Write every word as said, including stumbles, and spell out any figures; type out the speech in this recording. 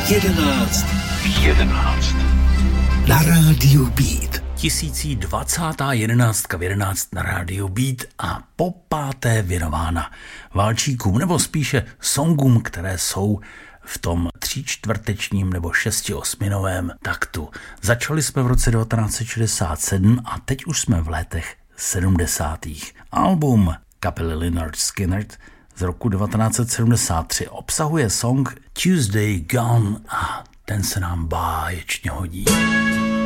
Jedenáct. Jedenáct. Na rádiu Beat. Tisící dvacátá jedenáctka v jedenáct na rádiu Beat a po páté věnována válčíkům, nebo spíše songům, které jsou v tom tříčtvrtečním nebo šestiosminovém taktu. Začali jsme v roce devatenáct set šedesát sedm a teď už jsme v letech sedmdesátých. Album kapely Lynyrd Skynyrd z roku devatenáct set sedmdesát tři obsahuje song Tuesday Gone a ten se nám báječně hodí.